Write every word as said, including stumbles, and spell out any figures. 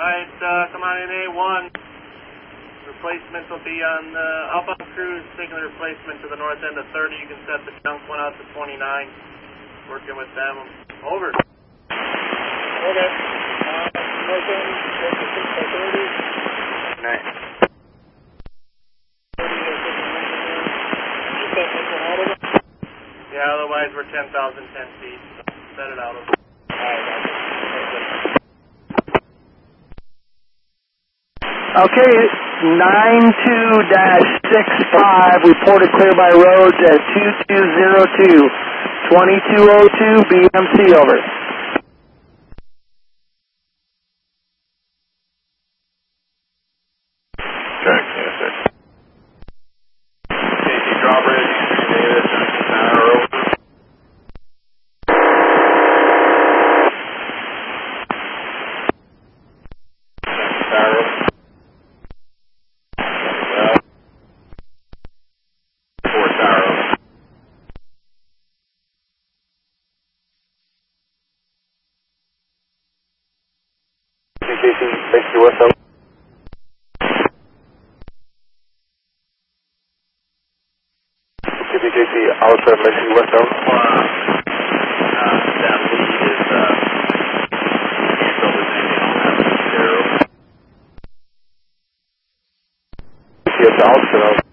Alright, uh, come on in A one. Replacement will be on the outbound cruise, taking the replacement to the north end of thirty. You can set the junk one out to twenty-nine. Working with them. Over. Okay. Uh, north end, fifty-six by thirty. Nice. Yeah, otherwise we're ten thousand ten feet. So set it out. Okay, nine two dash six five, reported clear by roads at two two zero two, twenty-two oh two B M C, over. Check, yes, sir. K T drop ready, David, Center, over. Tower. Four Tower. Communication, thank you, what's up? K T K C, Alpha, Mexico, what's up? Uh, that lead is, uh, canceled with anything on that zero. Yes, Alpha,